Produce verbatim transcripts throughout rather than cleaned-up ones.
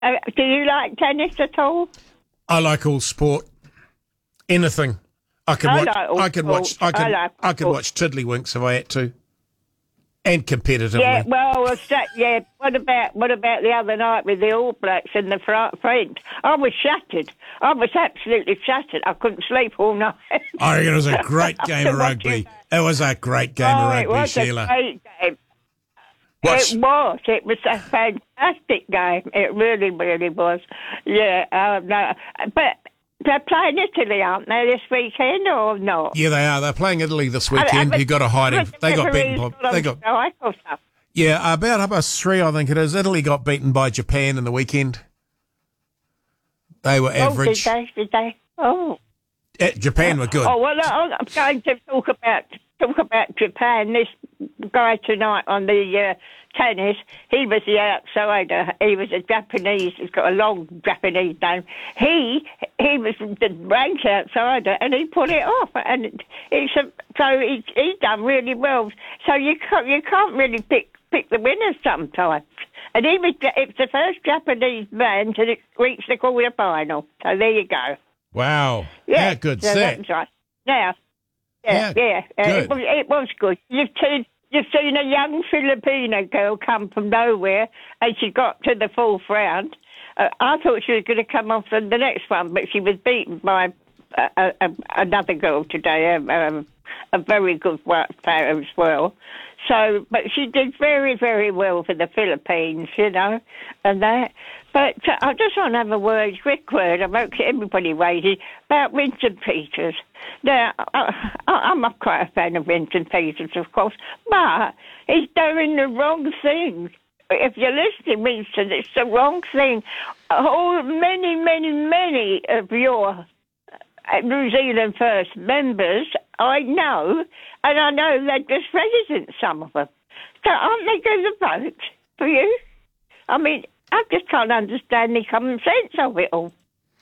Uh, do you like tennis at all? I like all sport. Anything. I could I watch. like all I could watch. sport. I could. I like I could sport. watch Tiddlywinks if I had to, and competitively. Yeah, well, what's that, yeah. What about what about the other night with the All Blacks and the Fr- French? I was shattered. I was absolutely shattered. I couldn't sleep all night. I reckon it was a great game of rugby. It was a great game oh, of rugby, it was Sheila. a great game. What's, It was. It was a fantastic game. It really, really was. Yeah. Um, no, but they're playing Italy, aren't they, this weekend or not? yeah, they are. They're playing Italy this weekend. You got to hide him. They got beaten. By, they got. Yeah, about half past three, I think it is. Italy got beaten by Japan in the weekend. They were average. Oh, did they? Did they? Oh. Eh, Japan were good. Oh well, I'm going to talk about talk about Japan. This guy tonight on the uh, tennis, he was the outsider. He was a Japanese. He's got a long Japanese name. He he was the ranked outsider, and he put it off. And it's a, so he he done really well. So you can't you can't really pick pick the winners sometimes. And he was it's the first Japanese man to reach the quarter final. So there you go. Wow. Yeah, How good's so that? That's right. Now, yeah, Yeah, yeah, uh, good. it, was, it was good. You've seen, you've seen a young Filipino girl come from nowhere, and she got to the fourth round. Uh, I thought she was going to come off in the next one, but she was beaten by uh, uh, uh, another girl today, um, um, a very good player as well. So, but she did very, very well for the Philippines, you know, and that. But uh, I just want to have a word, quick word, I won't keep everybody waiting, about Winston Peters. Now, I, I, I'm not quite a fan of Winston Peters, of course, but he's doing the wrong thing. If you're listening, Winston, it's the wrong thing. Oh, many, many, many of your New Zealand First members, I know, and I know they're just residents, some of them. So aren't they going to vote for you? I mean, I just can't understand the common sense of it all.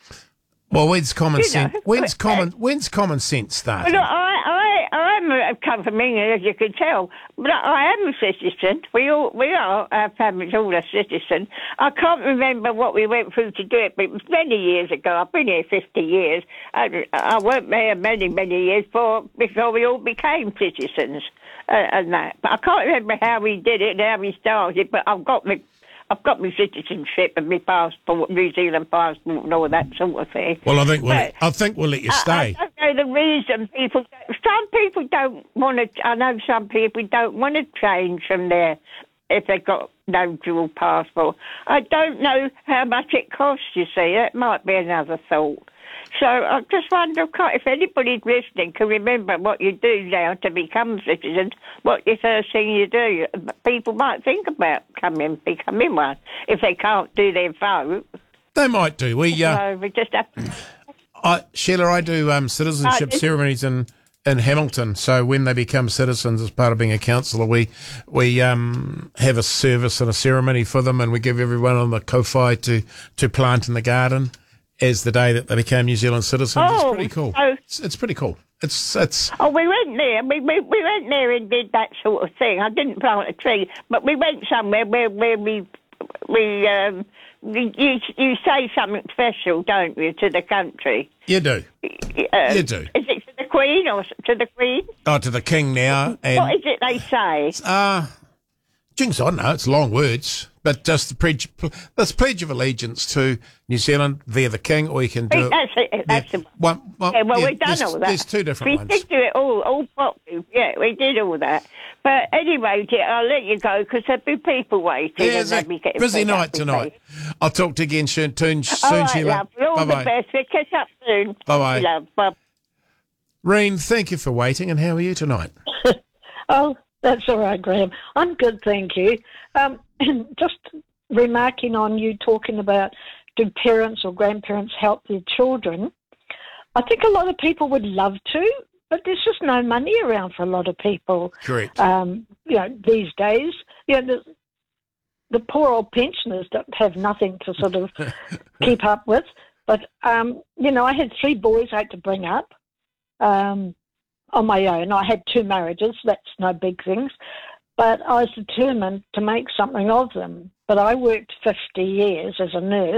Well, when's common You sense? know, When's uh, common? When's common sense start? Well, look, I, I, I'm a, come from England, as you can tell, but I am a citizen. We all, we are, our family's all a citizen. I can't remember what we went through to do it, but it was many years ago. I've been here fifty years. I, I weren't there many, many years before, before we all became citizens uh, and that. But I can't remember how we did it and how we started, but I've got my I've got my citizenship and my passport, New Zealand passport and all that sort of thing. Well, I think we'll. But I think we'll let you stay. I, I don't know the reason people. Some people don't want to. I know some people don't want to change from there if they've got no dual passport. I don't know how much it costs. You see, that might be another thought. So I just wonder if anybody's listening can remember what you do now to become a citizen, what your first thing you do. People might think about coming, becoming one if they can't do their vote. They might do. We, uh, So we just have to... I, Sheila, I do um, citizenship Uh, ceremonies in, in Hamilton. So when they become citizens as part of being a councillor, we we um, have a service and a ceremony for them, and we give everyone on the kowhai to to plant in the garden as the day that they became New Zealand citizens. Oh, it's pretty cool. so- It's, it's pretty cool. It's it's. Oh, we went there. We, we we went there and did that sort of thing. I didn't plant a tree, but we went somewhere where where we we um you you, you say something special, don't you, to the country? You do. Uh, You do. Is it to the Queen or to the Queen? Oh, to the king now. And What is it they say? Uh, jinx, I don't know. It's long words. But just the pledge, this pledge of allegiance to New Zealand via the king, or you can do That's it. it. That's yeah, the one, well, Yeah, well, yeah, we've done there's, all that. There's two different we ones. We did do it all, all properly. Yeah, we did all that. But anyway, dear, I'll let you go because there'll be people waiting. Yeah, and it's a they'll be getting busy fed up night with tonight. me. I'll talk to you again soon, soon, soon All right, Sheila. love. All Bye-bye. the best. We'll catch up soon. Bye-bye. Love. Bye. Reen, thank you for waiting, and how are you tonight? Oh, that's all right, Graham. I'm good, thank you. Um, just remarking on you talking about do parents or grandparents help their children. I think a lot of people would love to, but there's just no money around for a lot of people. Correct. Um, you know, these days, you know, the, the poor old pensioners don't have nothing to sort of keep up with. But, um, you know, I had three boys I had to bring up um, on my own. I had two marriages. That's no big things. but I was determined to make something of them. But I worked fifty years as a nurse.